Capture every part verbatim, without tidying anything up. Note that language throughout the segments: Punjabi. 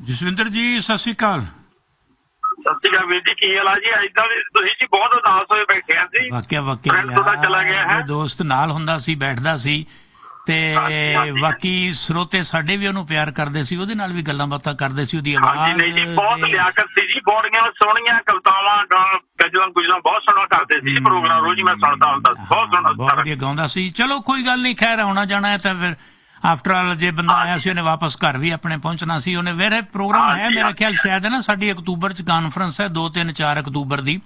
ਜਸਵਿੰਦਰ ਜੀ ਸਤਿ ਸ਼੍ਰੀ ਅਕਾਲ। ਸਤਿ ਸ਼੍ਰੀ ਅਕਾਲ ਵੀਰ ਜੀ, ਕੀ ਹਾਲ ਆ ਜੀ? ਏਦਾਂ ਵੀ ਤੁਸੀਂ ਜੀ ਬਹੁਤ ਉਦਾਸ ਹੋਏ ਬੈਠੇ ਆ ਜੀ। ਵਾਕਿਆ ਵਾਕਿਆ ਚਲਾ ਗਿਆ ਹੈ, ਦੋਸਤ ਨਾਲ ਹੁੰਦਾ ਸੀ, ਬੈਠਦਾ ਸੀ ਤੇ ਬਾਕੀ ਸਰੋਤੇ ਸਾਡੇ ਵੀ ਉਹਨੂੰ ਪਿਆਰ ਕਰਦੇ ਸੀ, ਉਹਦੇ ਨਾਲ ਵੀ ਗੱਲਾਂ ਬਾਤਾਂ ਕਰਦੇ ਸੀ, ਉਹਦੀ ਆਵਾਜ਼ ਨਹੀਂ ਜੀ ਬਹੁਤ ਲਿਆਕਤ ਸੀ ਜੀ, ਬੋੜੀਆਂ ਸੋਹਣੀਆਂ ਕਵਿਤਾਵਾਂ ਗਜ਼ਲਾਂ ਗੁਜਲਾਂ ਬਹੁਤ ਸੋਹਣਾ ਕਰਦੇ ਸੀ। ਪ੍ਰੋਗਰਾਮ ਰੋਜ਼ ਹੀ ਮੈਂ ਸੁਣਦਾ ਹੁੰਦਾ, ਬਹੁਤ ਸੋਹਣਾ ਬਹੁਤ ਵਧੀਆ ਗਾਉਂਦਾ ਸੀ। ਚਲੋ ਕੋਈ ਗੱਲ ਨਹੀਂ, ਖੈਰ ਆਉਣਾ ਜਾਣਾ ਹੈ ਤਾਂ ਫਿਰ ਆਫਟਰ ਆਲ ਜੇ ਬੰਦਾ ਆਇਆ ਸੀ ਉਹਨੇ ਵਾਪਸ ਘਰ ਵੀ ਆਪਣੇ ਪਹੁੰਚਣਾ ਸੀ। ਉਹਨੇ ਵੇਰੇ ਪ੍ਰੋਗਰਾਮ ਹੈ ਮੇਰਾ ਖਿਆਲ ਸ਼ਾਇਦ ਹੈ ਨਾ ਸਾਡੀ ਅਕਤੂਬਰ ਚ ਕਾਨਫਰੰਸ ਹੈ, ਦੋ ਤਿੰਨ ਚਾਰ ਅਕਤੂਬਰ ਦੀ।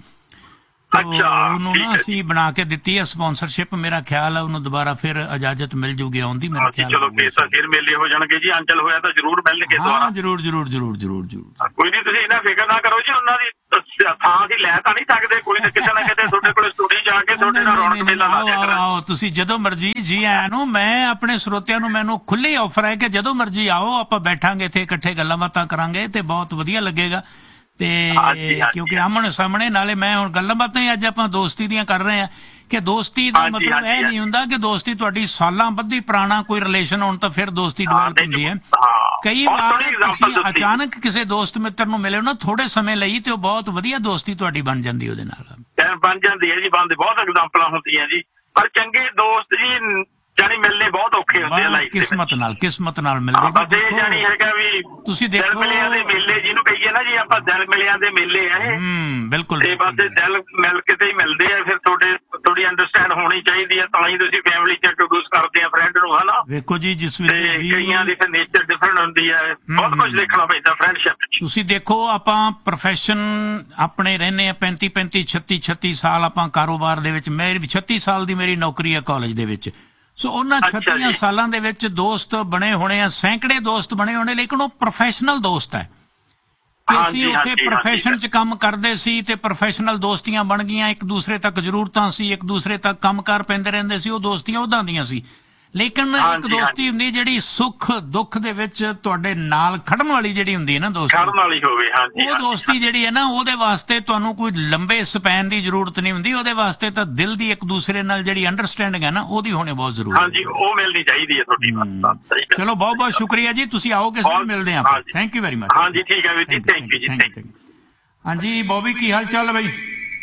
ਉਹਨੂੰ ਨਾ ਅਸੀਂ ਬਣਾ ਕੇ ਦਿੱਤੀ ਹੈ ਸਪਾਂਸਰਸ਼ਿਪ, ਮੇਰਾ ਖਿਆਲ ਹੈ ਉਹਨੂੰ ਦੁਬਾਰਾ ਫਿਰ ਇਜਾਜ਼ਤ ਮਿਲ ਜੂਗੀ ਆਉਣ ਦੀ। ਮੇਰਾ ਖਿਆਲ ਚਲੋ ਫਿਰ ਮੇਲੇ ਹੋ ਜਾਣਗੇ ਜੀ, ਅੰਚਲ ਹੋਇਆ ਤਾਂ ਜ਼ਰੂਰ ਮਿਲਣਗੇ ਦੁਬਾਰਾ। ਜਰੂਰ ਜਰੂਰ ਜਰੂਰ ਜਰੂਰ ਜਰੂਰ ਕੋਈ ਨਹੀਂ, ਤੁਸੀਂ ਇਹਨਾਂ ਫਿਕਰ ਨਾ ਕਰੋ ਜੀ, ਉਹਨਾਂ ਦੀ ਥਾਂ ਅਸੀਂ ਲੈ ਤਾਂ ਨਹੀਂ ਸਕਦੇ, ਕੋਈ ਨਾ ਕਿਤੇ ਨਾ ਕਿਤੇ ਤੁਹਾਡੇ ਕੋਲ ਸਟੂਡੀਓ ਜਾ ਕੇ ਤੁਹਾਡੇ ਨਾਲ ਰੌਣਕ ਮੇਲਾ ਲਾ ਦਿਆ ਕਰਾਂਗੇ। ਆਓ ਤੁਸੀਂ ਜਦੋਂ ਮਰਜੀ ਜੀ ਆਇਆਂ ਨੂੰ, ਮੈਂ ਆਪਣੇ ਸਰੋਤਿਆਂ ਨੂੰ ਮੈਨੂੰ ਖੁੱਲੀ ਆਫਰ ਹੈ ਕਿ ਜਦੋਂ ਮਰਜੀ ਆਓ, ਆਪਾਂ ਬੈਠਾਂਗੇ ਇੱਥੇ ਇਕੱਠੇ ਗੱਲਾਂ ਬਾਤਾਂ ਕਰਾਂਗੇ ਤੇ ਬਹੁਤ ਵਧੀਆ ਲੱਗੇਗਾ। ਤੇ ਕਿਉਂਕਿ ਆਮਣ ਸਾਹਮਣੇ ਨਾਲੇ ਮੈਂ ਹੁਣ ਗੱਲਾਂ ਬਾਤਾਂ ਹੀ ਅੱਜ ਆਪਾਂ ਦੋਸਤੀ ਦੀਆਂ ਕਰ ਰਹੇ ਹਾਂ ਕਿ ਦੋਸਤੀ ਦਾ ਮਤਲਬ ਇਹ ਨਹੀਂ ਹੁੰਦਾ ਕਿ ਦੋਸਤੀ ਤੁਹਾਡੀ ਸਾਲਾਂ ਬੱਧੀ ਪੁਰਾਣਾ ਕੋਈ ਰਿਲੇਸ਼ਨ ਹੋਣ ਤਾਂ ਫਿਰ ਦੋਸਤੀ ਡਿਵੈਲਪ ਹੁੰਦੀ ਹੈ। ਕਈ ਵਾਰ ਤੁਸੀਂ ਅਚਾਨਕ ਕਿਸੇ ਦੋਸਤ ਮਿੱਤਰ ਨੂੰ ਮਿਲੇ ਨਾ ਥੋੜੇ ਸਮੇਂ ਲਈ ਤੇ ਉਹ ਬਹੁਤ ਵਧੀਆ ਦੋਸਤੀ ਤੁਹਾਡੀ ਬਣ ਜਾਂਦੀ ਉਹਦੇ ਨਾਲ ਬਣ ਜਾਂਦੀ ਹੈ ਜੀ। ਬੰਦੇ ਬਹੁਤ ਐਗਜ਼ਾਮਪਲਾਂ ਹੁੰਦੀਆਂ ਜੀ, ਪਰ ਚੰਗੇ ਦੋਸਤ ਜੀ ਜਾਨੀ ਮਿਲਨੇ ਬਹੁਤ ਔਖੇ ਹੁੰਦੇ ਆ ਲਾਈਫ ਦੇ ਵਿੱਚ। ਕਿਸਮਤ ਨਾਲ ਕਿਸਮਤ ਨਾਲ ਮਿਲਦੇ ਦੇਖੋ ਜਾਨੀ ਹੈਗਾ ਵੀ ਤੁਸੀਂ ਦੇਖੋ ਦਿਲ ਮਿਲਿਆਂ ਦੇ ਮੇਲੇ ਜਿਹਨੂੰ ਕਹੀਏ ਨਾ ਜੀ ਆਪਾਂ, ਦਿਲ ਮਿਲਿਆਂ ਦੇ ਮੇਲੇ ਆ ਇਹ। ਹੂੰ ਬਿਲਕੁਲ। ਤੇ ਬਸ ਦਿਲ ਮਿਲ ਕੇ ਤੇ ਹੀ ਮਿਲਦੇ ਆ, ਫਿਰ ਤੁਹਾਡੇ ਥੋੜੀ ਅੰਡਰਸਟੈਂਡ ਹੋਣੀ ਚਾਹੀਦੀ ਹੈ, ਤਾਂ ਹੀ ਤੁਸੀਂ ਫੈਮਿਲੀ ਚ ਇੰਟਰੋਡਿਊਸ ਕਰਦੇ ਆ ਫਰੈਂਡ ਨੂੰ, ਹਨਾ। ਵੇਖੋ ਜੀ ਜਸਵਿੰਦਰ ਜੀ ਕਈਆਂ ਦੀ ਫਿਰ ਨੇਚਰ ਡਿਫਰੈਂਟ ਹੁੰਦੀ ਹੈ, ਬਹੁਤ ਕੁਝ ਦੇਖਣਾ ਪੈਂਦਾ ਫਰੈਂਡਸ਼ਿਪ ਚ। ਤੁਸੀਂ ਦੇਖੋ ਆਪਾਂ ਪ੍ਰੋਫੈਸ਼ਨ ਆਪਣੇ ਰਹਿੰਦੇ ਆ ਪੈਂਤੀ ਪੈਂਤੀ ਛੱਤੀ ਛੱਤੀ ਸਾਲ ਆਪਾਂ ਕਾਰੋਬਾਰ ਦੇ ਵਿੱਚ, ਮੇਰੀ ਛੱਤੀ ਸਾਲ ਦੀ ਮੇਰੀ ਨੌਕਰੀ ਹੈ ਕਾਲਜ ਦੇ ਵਿੱਚ। ਸੋ ਉਹਨਾਂ ਛੱਤੀਆਂ ਸਾਲਾਂ ਦੇ ਵਿੱਚ ਦੋਸਤ ਬਣੇ ਹੋਣੇ ਆ, ਸੈਂਕੜੇ ਦੋਸਤ ਬਣੇ ਹੋਣੇ, ਲੇਕਿਨ ਉਹ ਪ੍ਰੋਫੈਸ਼ਨਲ ਦੋਸਤ ਹੈ ਕਿ ਅਸੀਂ ਉੱਥੇ ਪ੍ਰੋਫੈਸ਼ਨ 'ਚ ਕੰਮ ਕਰਦੇ ਸੀ ਤੇ ਪ੍ਰੋਫੈਸ਼ਨਲ ਦੋਸਤੀਆਂ ਬਣ ਗਈਆਂ। ਇੱਕ ਦੂਸਰੇ ਤੱਕ ਜ਼ਰੂਰਤਾਂ ਸੀ, ਇੱਕ ਦੂਸਰੇ ਤੱਕ ਕੰਮਕਾਰ ਪੈਂਦੇ ਰਹਿੰਦੇ ਸੀ, ਉਹ ਦੋਸਤੀਆਂ ਉਦਾਂ ਦੀਆਂ ਸੀ। ਲੇਕਿਨ ਇੱਕ ਦੋਸਤੀ ਹੁੰਦੀ ਜਿਹੜੀ ਸੁੱਖ ਦੁੱਖ ਦੇ ਵਿੱਚ ਤੁਹਾਡੇ ਨਾਲ ਖੜਨ ਵਾਲੀ ਜਿਹੜੀ ਹੁੰਦੀ ਹੈ ਨਾ ਦੋਸਤੀ, ਖੜਨ ਵਾਲੀ ਹੋਵੇ, ਹਾਂਜੀ, ਉਹ ਦੋਸਤੀ ਜਿਹੜੀ ਹੈ ਨਾ, ਉਹਦੇ ਵਾਸਤੇ ਤੁਹਾਨੂੰ ਕੋਈ ਲੰਬੇ ਸਪੈਨ ਦੀ ਜ਼ਰੂਰਤ ਨਹੀਂ ਹੁੰਦੀ, ਉਹਦੇ ਵਾਸਤੇ ਤਾਂ ਦਿਲ ਦੀ ਇੱਕ ਦੂਸਰੇ ਨਾਲ ਜਿਹੜੀ ਅੰਡਰਸਟੈਂਡਿੰਗ ਹੈ ਨਾ ਉਹਦੀ ਹੋਣੀ ਬਹੁਤ ਜ਼ਰੂਰੀ ਹੈ। ਹਾਂਜੀ, ਉਹ ਮਿਲਣੀ ਚਾਹੀਦੀ ਹੈ ਤੁਹਾਡੀ। ਚਲੋ ਬਹੁਤ ਬਹੁਤ ਸ਼ੁਕਰੀਆ ਜੀ, ਤੁਸੀਂ ਆਓ ਕਿਸੇ ਦਿਨ ਮਿਲਦੇ ਹਾਂ। Thank you very much. ਹਾਂਜੀ ਠੀਕ ਹੈ ਵੀਰ ਜੀ, ਥੈਂਕ ਯੂ ਜੀ, ਥੈਂਕ ਯੂ। ਹਾਂਜੀ ਬੋਬੀ, ਕੀ ਹਾਲ ਚਾਲ ਹੈ ਬਾਈ?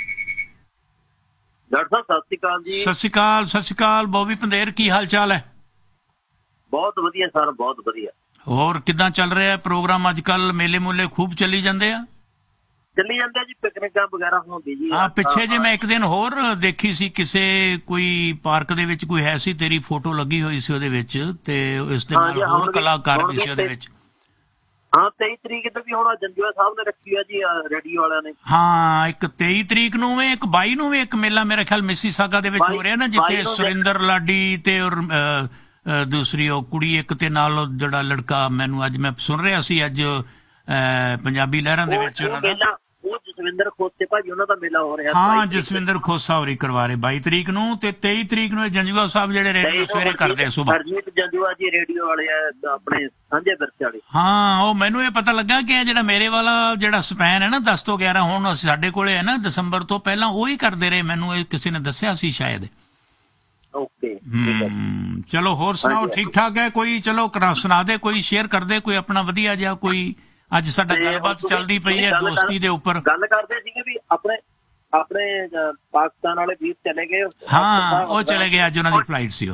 ਡਾਕਟਰ ਸਾਹਿਬ ਸਤਿ ਸ਼੍ਰੀ ਅਕਾਲ ਜੀ। ਸਤਿ ਸ਼੍ਰੀ ਅਕਾਲ ਸਤਿ ਸ਼੍ਰੀ ਅਕਾਲ ਬੋਬੀ ਪੰਦੇਰ, ਕੀ ਹਾਲ ਚਾਲ ਹੈ? ਬਹੁਤ ਵਧੀਆ ਸਰ, ਬਹੁਤ ਵਧੀਆ। ਹੋਰ ਕਿੱਦਾਂ ਚੱਲ ਰਿਹਾ ਪ੍ਰੋਗਰਾਮ ਅੱਜ ਕੱਲ? ਮੇਲੇ ਮੂਲੇ ਖੂਬ ਚੱਲੀ ਜਾਂਦੇ ਆ? ਚੱਲੀ ਜਾਂਦੇ ਜੀ, ਪਿਕਨਿਕਾਂ ਵਗੈਰਾ ਹੁੰਦੀ ਜੀ। ਹਾਂ, ਪਿੱਛੇ ਜੇ ਮੈਂ ਇੱਕ ਦਿਨ ਹੋਰ ਦੇਖੀ ਸੀ, ਕਿਸੇ ਕੋਈ ਪਾਰਕ ਦੇ ਵਿੱਚ ਕੋਈ ਹੈ ਸੀ, ਤੇਰੀ ਫੋਟੋ ਲੱਗੀ ਹੋਈ ਸੀ ਉਹਦੇ ਵਿੱਚ, ਤੇ ਇਸ ਦੇ ਨਾਲ ਹੋਰ ਕਲਾਕਾਰ ਵੀ ਸੀ ਉਹਦੇ ਵਿੱਚ। ਹਾਂ, ਤੇਈ ਤਰੀਕ ਤੇ ਵੀ ਹੁਣ ਜੰਜੂਆ ਸਾਹਿਬ ਨੇ ਰੱਖੀ ਆ ਜੀ ਰੇਡੀਓ ਵਾਲਿਆਂ ਨੇ। ਹਾਂ, ਇੱਕ ਤੇਈ ਤਰੀਕ ਨੂੰ ਵੀ, ਇੱਕ ਬਾਈ ਨੂੰ ਵੀ ਇੱਕ ਮੇਲਾ ਮੇਰੇ ਖਿਆਲ ਮਿਸੀਸਾਗਾ ਦੇ ਵਿੱਚ ਹੋ ਰਿਹਾ ਨਾ, ਜਿੱਥੇ ਸੁਰਿੰਦਰ ਲਾਡੀ ਤੇ ਦੂਸਰੀ ਉਹ ਕੁੜੀ ਇੱਕ ਤੇ ਨਾਲ ਜਿਹੜਾ ਲੜਕਾ, ਮੈਨੂੰ ਅੱਜ ਮੈਂ ਸੁਣ ਰਿਹਾ ਸੀ ਅੱਜ ਪੰਜਾਬੀ ਲਹਿਰਾਂ ਦੇ ਵਿੱਚ ਉਹਨਾਂ ਦਾ, ਉਹ ਜਸਵਿੰਦਰ ਖੋਸੇ ਭਾਜੀ ਉਹਨਾਂ ਦਾ ਮੇਲਾ ਹੋ ਰਿਹਾ। ਹਾਂ, ਜਸਵਿੰਦਰ ਖੋਸਾ ਹੋਰੀ ਕਰਵਾ ਰਹੇ ਬਾਈ ਤਰੀਕ ਨੂੰ, ਤੇ ਤੇਈ ਤਰੀਕ ਨੂੰ ਜੰਜੂਆ ਸਾਹਿਬ ਜਿਹੜੇ ਰੇਡੀਓ ਸਵੇਰੇ ਕਰਦੇ ਆ ਸੁਬਾਹ। ਹਰਜੀਤ ਜੰਜੂਆ ਜੀ ਰੇਡੀਓ ਵਾਲੇ ਆ ਆਪਣੇ ਸਾਂਝੇ ਵਿਰਸੇ ਵਾਲੇ। ਹਾਂ, ਉਹ ਮੈਨੂੰ ਇਹ ਪਤਾ ਲੱਗਾ ਕਿ ਜਿਹੜਾ ਮੇਰੇ ਵਾਲਾ ਜਿਹੜਾ ਸਪੈਨ ਹੈ ਨਾ ਦਸ ਤੋਂ ਗਿਆਰਾਂ, ਹੁਣ ਸਾਡੇ ਕੋਲੇ ਹੈ ਨਾ ਦਸੰਬਰ ਤੋਂ ਪਹਿਲਾਂ ਉਹੀ ਕਰਦੇ ਰਹੇ, ਮੈਨੂੰ ਇਹ ਕਿਸੇ ਨੇ ਦੱਸਿਆ ਸੀ ਸ਼ਾਇਦ। ਓਕੇ, ਚਲੋ ਹੋਰ ਸੁਣਾਓ, ਠੀਕ ਠਾਕ ਹੈ? ਕੋਈ ਚਲੋ ਸੁਣਾ ਦੇ, ਕੋਈ ਸ਼ੇਅਰ ਕਰਦੇ ਕੋਈ ਆਪਣਾ ਵਧੀਆ ਜਿਹਾ, ਕੋਈ ਅੱਜ ਸਾਡਾ ਗੱਲਬਾਤ ਚੱਲਦੀ ਪਈ ਹੈ ਦੋਸਤੀ ਦੇ ਉੱਪਰ। ਗੱਲ ਕਰਦੇ ਸੀਗੇ ਵੀ ਆਪਣੇ ਆਪਣੇ ਪਾਕਿਸਤਾਨ ਵਾਲੇ ਵੀਰ ਚਲੇ ਗਏ। ਹਾਂ, ਉਹ ਚਲੇ ਗਏ, ਅੱਜ ਉਹਨਾਂ ਦੀ ਫਲਾਈਟ ਸੀ ਉਹ।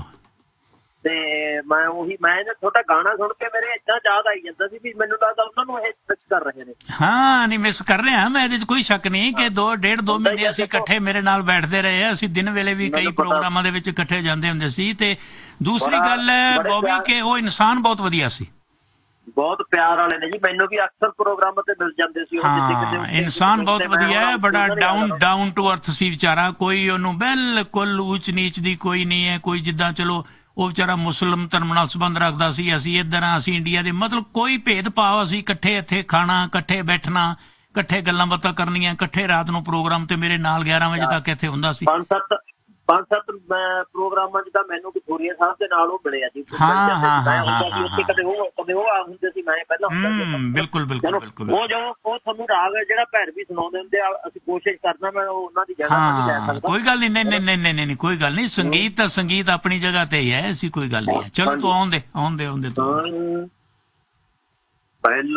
ਤੇ ਮੈਂ ਉਹੀ ਮੈਂ ਨਾ ਤੁਹਾਡਾ ਗਾਣਾ ਸੁਣ ਕੇ ਮੇਰੇ ਏਦਾਂ ਯਾਦ ਆਈ ਜਾਂਦਾ ਸੀ ਵੀ ਮੈਨੂੰ ਲੱਗਦਾ ਉਹਨਾਂ ਨੂੰ ਇਹ ਮਿਸ ਕਰ ਰਹੇ ਨੇ। ਹਾਂ, ਨਹੀਂ ਮਿਸ ਕਰ ਰਹੇ ਹਾਂ ਮੈਂ, ਇਹਦੇ 'ਚ ਕੋਈ ਸ਼ੱਕ ਨਹੀਂ ਕਿ ਦੋ ਡੇਢ ਦੋ ਮਹੀਨੇ ਅਸੀਂ ਇਕੱਠੇ ਮੇਰੇ ਨਾਲ ਬੈਠਦੇ ਰਹੇ ਆ, ਅਸੀਂ ਦਿਨ ਵੇਲੇ ਵੀ ਕਈ ਪ੍ਰੋਗਰਾਮਾਂ ਦੇ ਵਿੱਚ ਇਕੱਠੇ ਜਾਂਦੇ ਹੁੰਦੇ ਸੀ। ਤੇ ਦੂਸਰੀ ਗੱਲ ਹੈ ਬੋਬੀ ਕਿ ਉਹ ਇਨਸਾਨ ਬਹੁਤ ਵਧੀਆ ਸੀ, ਬਹੁਤ ਪਿਆਰ ਵਾਲੇ ਨੇ ਜੀ, ਮੈਨੂੰ ਵੀ ਅਕਸਰ ਪ੍ਰੋਗਰਾਮ ਤੇ ਮਿਲ ਜਾਂਦੇ ਸੀ। ਹਾਂ, ਇਨਸਾਨ ਬਹੁਤ ਵਧੀਆ ਹੈ, ਬੜਾ ਡਾਊਨ ਡਾਊਨ ਟੂ ਅਰਥ ਸੀ ਵਿਚਾਰਾ, ਕੋਈ ਉਹਨੂੰ ਬਿਲਕੁਲ ਊਚ ਨੀਚ ਦੀ ਕੋਈ ਨਹੀਂ ਹੈ, ਕੋਈ ਜਿੱਦਾਂ ਚਲੋ ਉਹ ਵਿਚਾਰਾ ਮੁਸਲਿਮ ਧਰਮ ਨਾਲ ਸੰਬੰਧ ਰੱਖਦਾ ਸੀ, ਅਸੀਂ ਇੱਧਰ ਆ, ਅਸੀਂ ਇੰਡੀਆ ਦੇ, ਮਤਲਬ ਕੋਈ ਭੇਦਭਾਵ, ਅਸੀਂ ਇਕੱਠੇ ਇੱਥੇ ਖਾਣਾ, ਇਕੱਠੇ ਬੈਠਣਾ, ਇਕੱਠੇ ਗੱਲਾਂ ਬਾਤਾਂ ਕਰਨੀਆਂ, ਇਕੱਠੇ ਰਾਤ ਨੂੰ ਪ੍ਰੋਗਰਾਮ ਤੇ ਮੇਰੇ ਨਾਲ ਗਿਆਰਾਂ ਵਜੇ ਤੱਕ ਇੱਥੇ ਹੁੰਦਾ ਸੀ। ਪੰਜ ਸੱਤ ਪੰਜ ਸੱਤ ਪ੍ਰੋਗਰਾਮਾਂ ਚ ਤਾਂ ਮੈਨੂੰ ਕਥੂਰੀਆ ਸਾਹਿਬ ਦੇ ਨਾਲ ਉਹ ਮਿਲਿਆ ਜੀ। ਹਾਂ ਹਾਂ ਹਾਂ ਕਦੇ ਉਹ ਕਦੇ ਉਹ ਆ ਹੁੰਦੇ ਸੀ, ਮੈਂ ਪਹਿਲਾਂ ਬਿਲਕੁਲ ਬਿਲਕੁਲ ਬਿਲਕੁਲ। ਉਹ ਜੋ ਉਹ ਤੁਹਾਨੂੰ ਰਾਗ ਜਿਹੜਾ ਭੈਰ ਵੀ ਸੁਣਾਉਂਦੇ ਹੁੰਦੇ ਆ, ਅਸੀਂ ਕੋਸ਼ਿਸ਼ ਕਰਨਾ ਮੈਂ ਉਹਨਾਂ ਦੀ ਜਗ੍ਹਾ ਨਹੀਂ ਲੈ ਸਕਦਾ। ਕੋਈ ਗੱਲ ਨਹੀਂ, ਨਹੀਂ ਨਹੀਂ ਨਹੀਂ ਨਹੀਂ ਕੋਈ ਗੱਲ ਨਹੀਂ, ਸੰਗੀਤ ਤਾਂ ਸੰਗੀਤ ਆਪਣੀ ਜਗ੍ਹਾ ਤੇ ਹੀ ਹੈ, ਐਸੀ ਕੋਈ ਗੱਲ ਨਹੀਂ ਹੈ। ਚਲੋ ਤੂੰ ਆਉਂਦੇ ਆਉਂਦੇ ਆਉਂਦੇ ਤੂੰ